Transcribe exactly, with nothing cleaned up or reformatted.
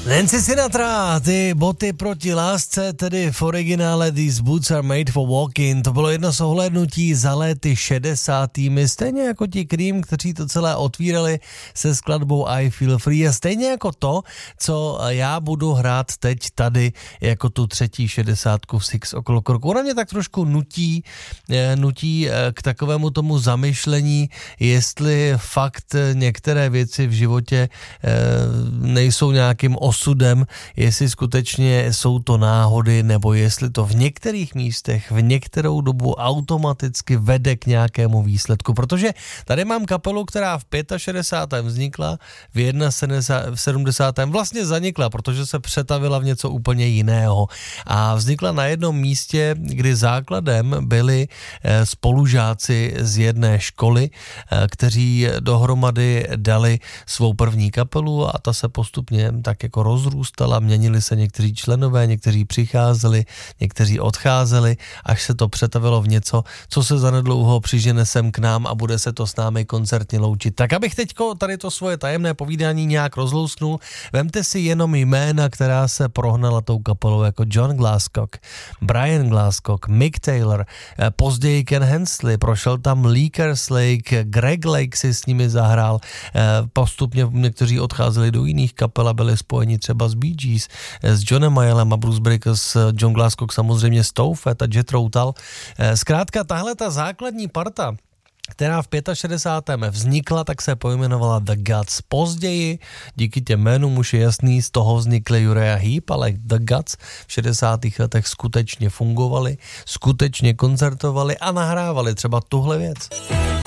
Nancy Sinatra, ty boty proti lásce, tedy v originále These Boots Are Made for Walking, to bylo jedno z ohlédnutí za léty šedesátými, stejně jako ti Cream, kteří to celé otvírali se skladbou I Feel Free, a stejně jako to, co já budu hrát teď tady jako tu třetí šedesátku v Six O'Clock roku. Ona mě tak trošku nutí, nutí k takovému tomu zamyšlení, jestli fakt některé věci v životě nejsou nějakým osudem, jestli skutečně jsou to náhody, nebo jestli to v některých místech, v některou dobu automaticky vede k nějakému výsledku. Protože tady mám kapelu, která v šedesátém pátém vznikla, v sedmdesátém prvním vlastně zanikla, protože se přetavila v něco úplně jiného. A vznikla na jednom místě, kdy základem byli spolužáci z jedné školy, kteří dohromady dali svou první kapelu a ta se postupně tak jako rozrůstala, měnili se někteří členové, někteří přicházeli, někteří odcházeli, až se to přetavilo v něco, co se zanedlouho přižene sem k nám a bude se to s námi koncertně loučit. Tak abych teďko tady to svoje tajemné povídání nějak rozlousknul, vemte si jenom jména, která se prohnala tou kapelou, jako John Glasscock, Brian Glasscock, Mick Taylor, později Ken Hensley, prošel tam Lee Kerslake, Greg Lake si s nimi zahrál, postupně někteří odcházeli do jiných kapel a byli spojeni třeba s Bee Gees, s Johnem Mayallem a Bruce Breakers, John Glasscock samozřejmě s Toufet a Jethro Tull. Zkrátka tahle ta základní parta, která v šedesátém pátém vznikla, tak se pojmenovala The Guts. Později, díky těm jménům už je jasný, z toho vznikly Uriah Heep, ale The Guts v šedesátých letech skutečně fungovali, skutečně koncertovali a nahrávali třeba tuhle věc.